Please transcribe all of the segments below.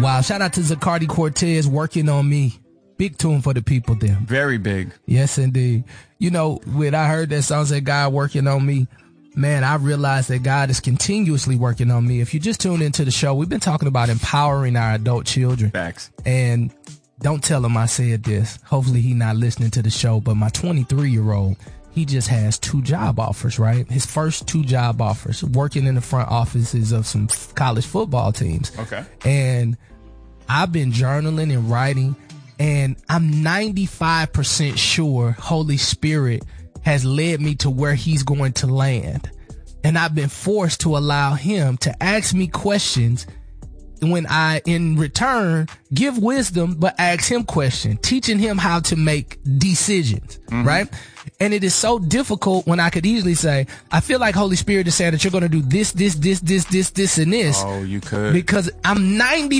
Wow, shout out to Zacardi Cortez, Working on Me. Big tune for the people there. Very big. Yes, indeed. You know, when I heard that song say God working on me, man, I realized that God is continuously working on me. If you just tuned into the show, we've been talking about empowering our adult children. Facts. And don't tell him I said this. Hopefully he's not listening to the show, but my 23-year-old, he just has 2 job offers, right? His first 2 job offers, working in the front offices of some college football teams. Okay. And I've been journaling and writing, and I'm 95% sure Holy Spirit has led me to where he's going to land. And I've been forced to allow him to ask me questions when I, in return, give wisdom, but ask him questions, teaching him how to make decisions, right? And it is so difficult when I could easily say, I feel like Holy Spirit is saying that you're going to do this, and this. Oh, you could. Because I'm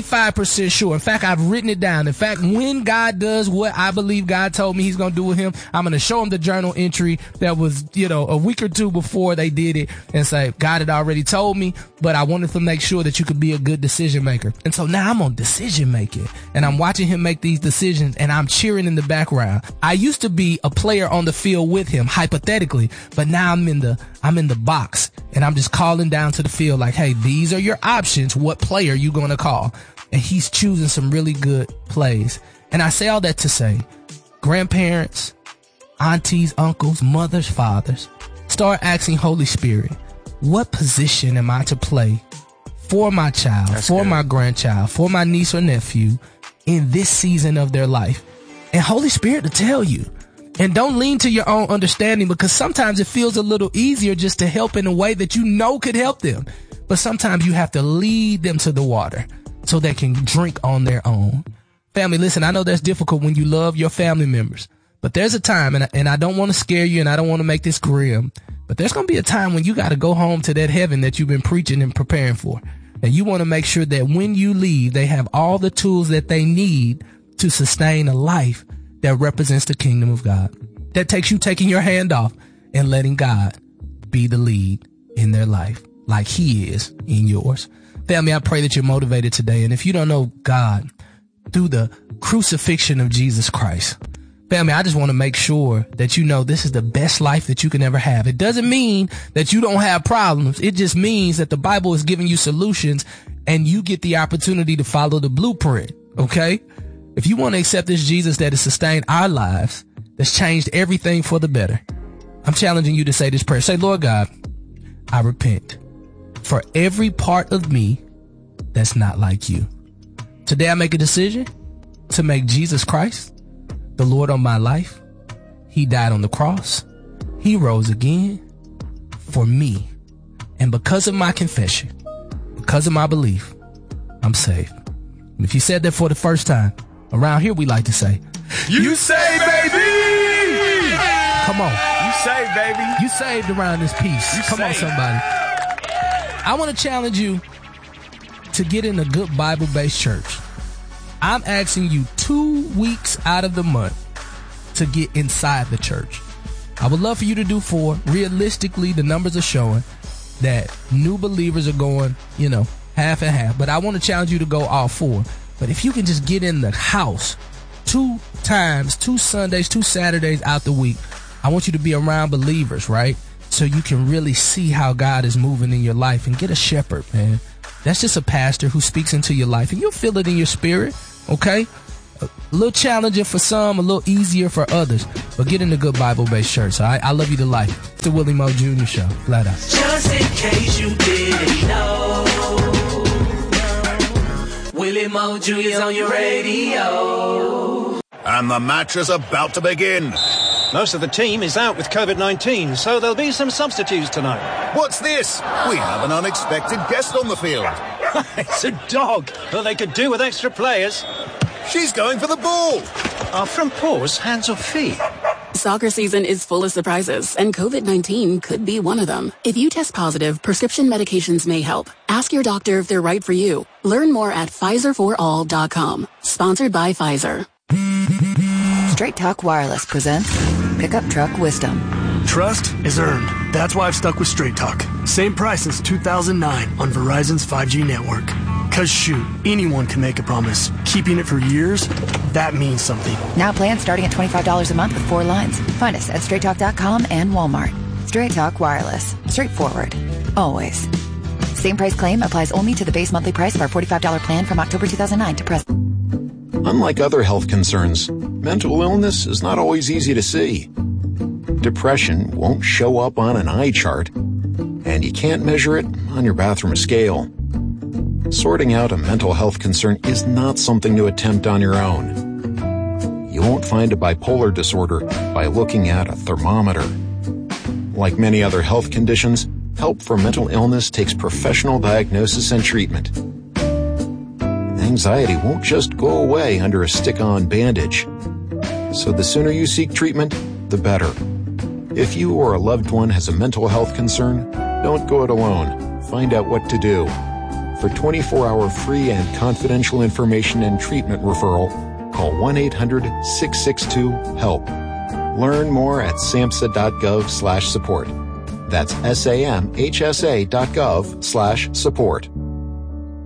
95% sure. In fact, I've written it down. In fact, when God does what I believe God told me he's going to do with him, I'm going to show him the journal entry that was, a week or 2 before they did it and say, God had already told me, but I wanted to make sure that you could be a good decision maker. And so now I'm on decision making and I'm watching him make these decisions and I'm cheering in the background. I used to be a player on the field with him, hypothetically, but now I'm in the box and I'm just calling down to the field like, hey, these are your options. What player you going to call? And he's choosing some really good plays. And I say all that to say, grandparents, aunties, uncles, mothers, fathers, start asking Holy Spirit, what position am I to play for my child, my grandchild, for my niece or nephew in this season of their life? And Holy Spirit to tell you. And don't lean to your own understanding, because sometimes it feels a little easier just to help in a way that you know could help them. But sometimes you have to lead them to the water so they can drink on their own. Family, listen, I know that's difficult when you love your family members, but there's a time, and I don't want to scare you and I don't want to make this grim, but there's going to be a time when you got to go home to that heaven that you've been preaching and preparing for. And you want to make sure that when you leave, they have all the tools that they need to sustain a life that represents the kingdom of God. That takes you taking your hand off and letting God be the lead in their life like he is in yours. Family, I pray that you're motivated today. And if you don't know God through the crucifixion of Jesus Christ, family, I just want to make sure that you know this is the best life that you can ever have. It doesn't mean that you don't have problems. It just means that the Bible is giving you solutions and you get the opportunity to follow the blueprint. Okay? If you want to accept this Jesus that has sustained our lives, that's changed everything for the better, I'm challenging you to say this prayer. Say, Lord God, I repent for every part of me that's not like you. Today I make a decision to make Jesus Christ the Lord of my life. He died on the cross. He rose again for me. And because of my confession, because of my belief, I'm saved. And if you said that for the first time, around here we like to say, You saved, baby! Come on. You saved, baby. You saved around this piece. You Come on, saved. somebody. I want to challenge you to get in a good Bible-based church. I'm asking you 2 weeks out of the month to get inside the church. I would love for you to do 4. Realistically, the numbers are showing that new believers are going, half and half. But I want to challenge you to go all 4. But if you can just get in the house 2 times, 2 Sundays, 2 Saturdays out the week, I want you to be around believers, right? So you can really see how God is moving in your life, and get a shepherd, man. That's just a pastor who speaks into your life and you'll feel it in your spirit. Okay. A little challenging for some, a little easier for others, but get in a good Bible-based church. All right. I love you to life. It's the Willie Moe Jr. Show. Flat out. Just in case you didn't know, Willie Moe Jr. is on your radio. And the match is about to begin. Most of the team is out with COVID-19, so there'll be some substitutes tonight. What's this? We have an unexpected guest on the field. It's a dog. Well, they could do with extra players. She's going for the ball. Are front paws hands or feet? Soccer season is full of surprises, and COVID-19 could be one of them. If you test positive, prescription medications may help. Ask your doctor if they're right for you. Learn more at PfizerForAll.com. Sponsored by Pfizer. Straight Talk Wireless presents Pickup Truck Wisdom. Trust is earned. That's why I've stuck with Straight Talk. Same price since 2009 on Verizon's 5G network. Because shoot, anyone can make a promise. Keeping it for years, that means something. Now plans starting at $25 a month with 4 lines. Find us at straighttalk.com and Walmart. Straight Talk Wireless. Straightforward. Always. Same price claim applies only to the base monthly price of our $45 plan from October 2009 to present. Unlike other health concerns, mental illness is not always easy to see. Depression won't show up on an eye chart, and you can't measure it on your bathroom scale. Sorting out a mental health concern is not something to attempt on your own. You won't find a bipolar disorder by looking at a thermometer. Like many other health conditions, help for mental illness takes professional diagnosis and treatment. Anxiety won't just go away under a stick-on bandage. So the sooner you seek treatment, the better. If you or a loved one has a mental health concern, don't go it alone. Find out what to do. For 24-hour free and confidential information and treatment referral, call 1-800-662-HELP. Learn more at samhsa.gov/support. That's samhsa.gov/support.